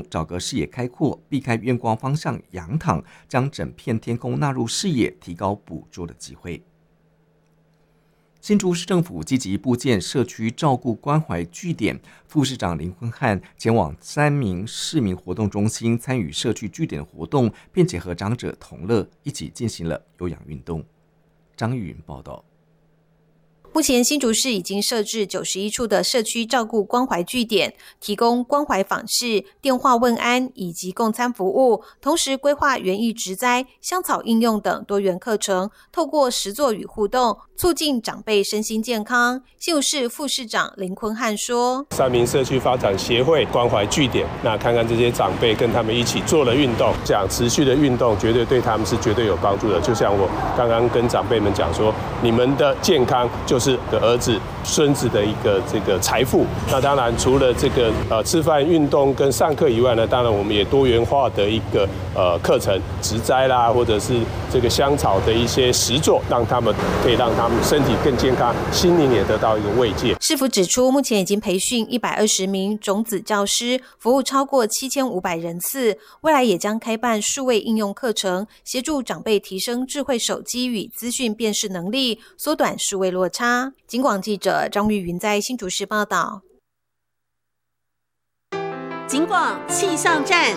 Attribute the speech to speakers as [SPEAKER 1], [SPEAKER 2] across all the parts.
[SPEAKER 1] 找个视野开阔、避开远光方向仰躺，将整片天空纳入视野，提高捕捉的机会。新竹市政府积极布建社区照顾关怀据点，副市长林坤汉前往3名市民活动中心参与社区据点活动，并且和长者同乐，一起进行了有氧运动。张玉云报道。
[SPEAKER 2] 目前新竹市已经设置91处的社区照顾关怀据点，提供关怀访视、电话问安以及共餐服务，同时规划园艺植栽、香草应用等多元课程，透过实作与互动，促进长辈身心健康。新竹市副市长林坤汉说：“3
[SPEAKER 3] 名社区发展协会关怀据点，那看看这些长辈跟他们一起做了运动，讲持续的运动绝对对他们是绝对有帮助的。就像我刚刚跟长辈们讲说，你们的健康就是儿子、孙子的一个这个财富。那当然，除了这个吃饭、运动跟上课以外呢，当然我们也多元化的一个课程，植栽啦，或者是这个香草的一些实作，让他们可以让他们身体更健康，心灵也得到一个慰藉。”
[SPEAKER 2] 市府指出，目前已经培训120名种子教师，服务超过7500人次，未来也将开办数位应用课程，协助长辈提升智慧手机与资讯辨识能力，缩短数位落差。警广记者张玉云在新竹市报道。
[SPEAKER 4] 警广气象站。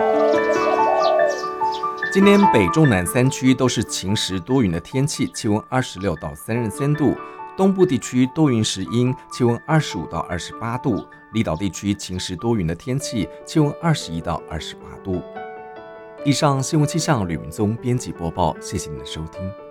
[SPEAKER 1] 今天北中南3区都是晴时多云的天气，气温26到33度。东部地区多云时阴，气温25到28度；离岛地区晴时多云的天气，气温21到28度。以上新闻气象吕明宗编辑播报，谢谢您的收听。